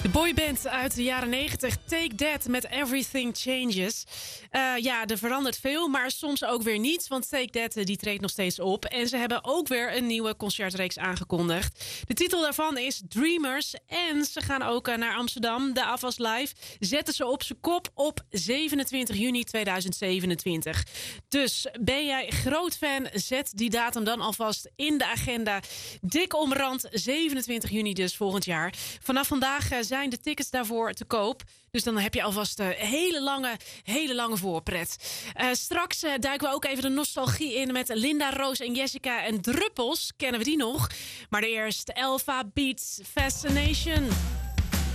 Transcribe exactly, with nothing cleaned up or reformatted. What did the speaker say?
De boyband uit de jaren negentig, Take That met Everything Changes. Uh, ja, er verandert veel, maar soms ook weer niets. Want Take That uh, die treedt nog steeds op. En ze hebben ook weer een nieuwe concertreeks aangekondigd. De titel daarvan is Dreamers. En ze gaan ook uh, naar Amsterdam. De A F A S Live zetten ze op zijn kop op zevenentwintig juni tweeduizend zevenentwintig. Dus ben jij groot fan, zet die datum dan alvast in de agenda. Dik omrand, zevenentwintig juni dus volgend jaar. Vanaf vandaag uh, zijn de tickets daarvoor te koop. Dus dan heb je alvast een hele lange, hele lange voorpret. Uh, straks uh, duiken we ook even de nostalgie in met Linda, Roos en Jessica en Druppels. Kennen we die nog? Maar eerst Elva Beats Fascination.